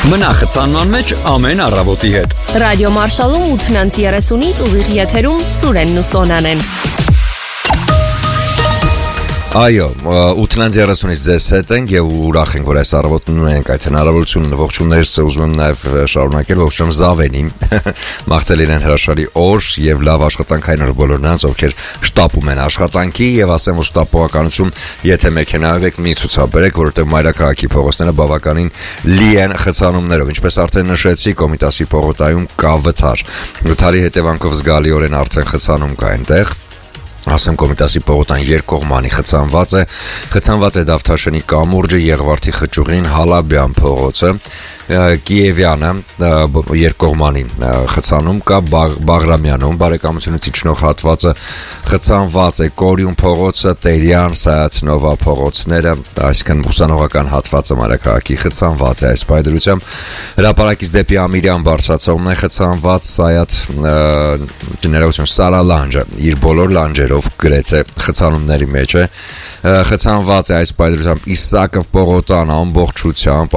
Մնա խցանման մեջ ամեն առավոտի հետ։ Ռադիո Մարշալում 8:30-ից ուղիղ եթերում Սուրենն ու Սոնան են։ Այո, 8:30-ից ձեզ հետ ենք եւ ուրախ ենք, որ այս առավոտն ունենք այդ հնարավորությունը ողջուններս ուզում եմ նաեւ շարունակել ողջունում Զավենին մաղթել իրեն հրաշալի օր եւ լավ աշխատանքային օր բոլոր նրանց, ովքեր շտապում են աշխատանքի եւ ասեմ, որ շտապողականություն եթե մեքենայով եք մի ցուցաբերեք, որովհետեւ մայրաքաղաքի փողոցները բավականին լի են խցանումներով, ինչպես արդեն նշեցի, Կոմիտասի փողոցայում կա վթար։ Վթարի հետևանքով զգալիորեն արդեն խցանում կա այնտեղ։ Ասեմ Կոմիտասի փողոցան երկկողմանի խցանված է Դավթաշենի կամուրջը, Եղվարդի խճուղին, Հալաբյան փողոցը, Կիևյանը երկկողմանի խցանում կա, Բաղրամյանում բարեկամությունը իջնող հատվածը խցանված է, Կորյուն փողոցը, Տերյան, Սայաթնովա փողոցները, այսինքն ուսանողական հատվածը մայրաքաղաքի խցանված է այս պայդրությամբ, հրապարակից դեպի Ամիրյան բարձրացողն է խցանված, Սայաթ գեներալություն Սարալանջը իր բոլոր լանջերով գրեթե խցանումների մեջ է, խցանված է այս պայդրությամբ Իսակով փողոցան ամբողջությամբ